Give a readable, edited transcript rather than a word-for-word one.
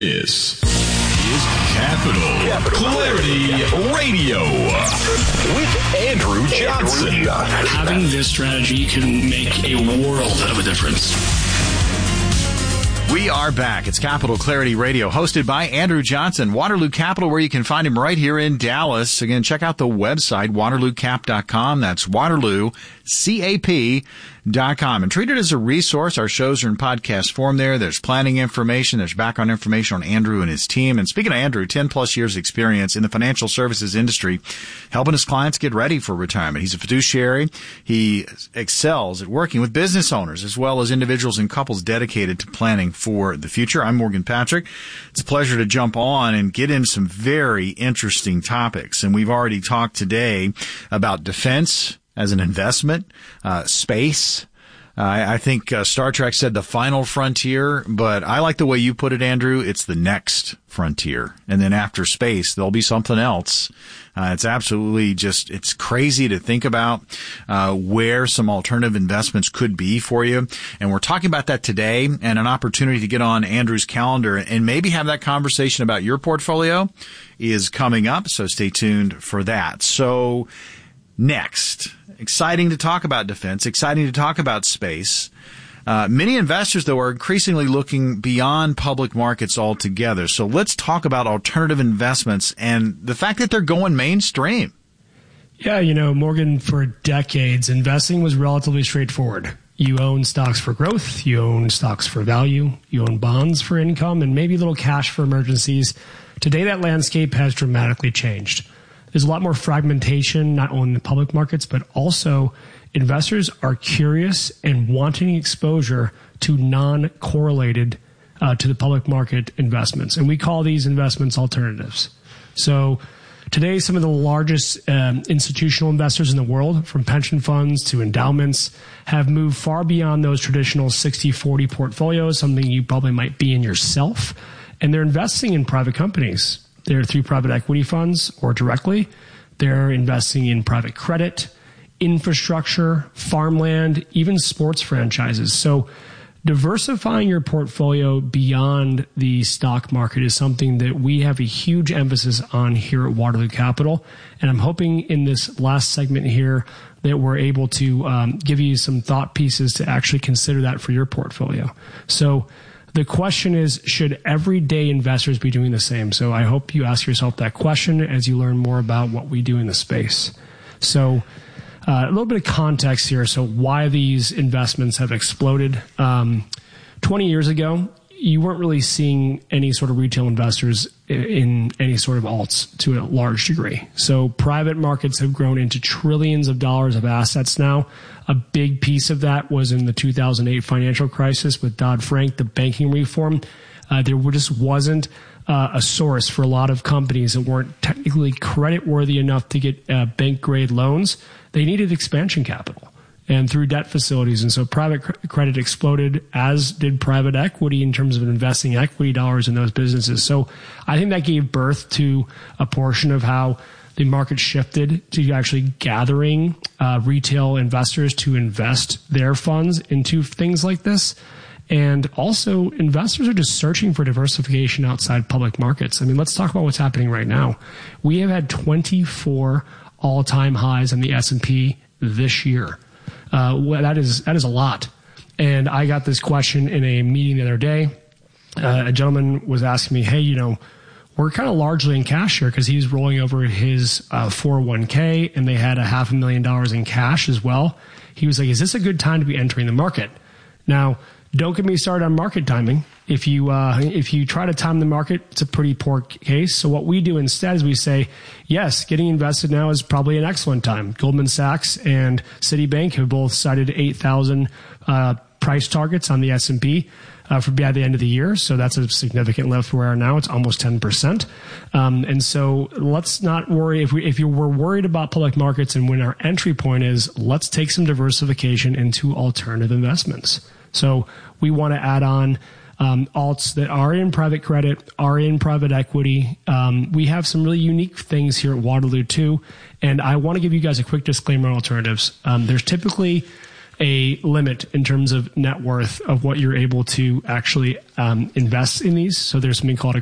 This is Capital Clarity Radio with Andrew Johnson. Having this strategy can make a world of a difference. We are back. It's Capital Clarity Radio, hosted by Andrew Johnson, Waterloo Capital, where you can find him right here in Dallas. Again, check out the website, waterloocap.com. That's waterloocap.com. And treat it as a resource. Our shows are in podcast form there. There's planning information. There's background information on Andrew and his team. And speaking of Andrew, 10-plus years experience in the financial services industry, helping his clients get ready for retirement. He's a fiduciary. He excels at working with business owners as well as individuals and couples dedicated to planning for the future. I'm Morgan Patrick. It's a pleasure to jump on and get into some very interesting topics. And we've already talked today about defense as an investment, space. I think Star Trek said the final frontier, but I like the way you put it, Andrew. It's the next frontier. And then after space, there'll be something else. It's absolutely it's crazy to think about where some alternative investments could be for you. And we're talking about that today, and an opportunity to get on Andrew's calendar and maybe have that conversation about your portfolio is coming up. So stay tuned for that. So next, exciting to talk about defense, exciting to talk about space. Many investors, though, are increasingly looking beyond public markets altogether. So let's talk about alternative investments and the fact that they're going mainstream. Yeah, Morgan, for decades, investing was relatively straightforward. You own stocks for growth, you own stocks for value, you own bonds for income, and maybe a little cash for emergencies. Today, that landscape has dramatically changed. There's a lot more fragmentation, not only in the public markets, but also investors are curious and wanting exposure to non-correlated to the public market investments. And we call these investments alternatives. So today, some of the largest institutional investors in the world, from pension funds to endowments, have moved far beyond those traditional 60-40 portfolios, something you probably might be in yourself. And they're investing in private companies. They're through private equity funds or directly. They're investing in private credit, infrastructure, farmland, even sports franchises. So diversifying your portfolio beyond the stock market is something that we have a huge emphasis on here at Waterloo Capital. And I'm hoping in this last segment here that we're able to give you some thought pieces to actually consider that for your portfolio. So the question is, should everyday investors be doing the same? So I hope you ask yourself that question as you learn more about what we do in the space. So a little bit of context here. So why these investments have exploded. 20 years ago, you weren't really seeing any sort of retail investors in any sort of alts to a large degree. So private markets have grown into trillions of dollars of assets now. A big piece of that was in the 2008 financial crisis with Dodd-Frank, the banking reform. There just wasn't a source for a lot of companies that weren't technically creditworthy enough to get bank-grade loans. They needed expansion capital and through debt facilities. And so private credit exploded, as did private equity in terms of investing equity dollars in those businesses. So I think that gave birth to a portion of how the market shifted to actually gathering retail investors to invest their funds into things like this. And also, investors are just searching for diversification outside public markets. I mean, let's talk about what's happening right now. We have had 24 all-time highs in the S&P this year. That is a lot. And I got this question in a meeting the other day. A gentleman was asking me, hey, we're kind of largely in cash here, because he's rolling over his 401k, and they had $500,000 in cash as well. He was like, is this a good time to be entering the market? Now, don't get me started on market timing. If you try to time the market, it's a pretty poor case. So what we do instead is we say, yes, getting invested now is probably an excellent time. Goldman Sachs and Citibank have both cited 8,000 price targets on the S&P for by the end of the year. So that's a significant lift. Where now it's almost 10%. And so let's not worry. If you were worried about public markets, and when our entry point is, let's take some diversification into alternative investments. So we want to add on alts that are in private credit, are in private equity. We have some really unique things here at Waterloo too. And I want to give you guys a quick disclaimer on alternatives. There's typically a limit in terms of net worth of what you're able to actually invest in these. So there's something called a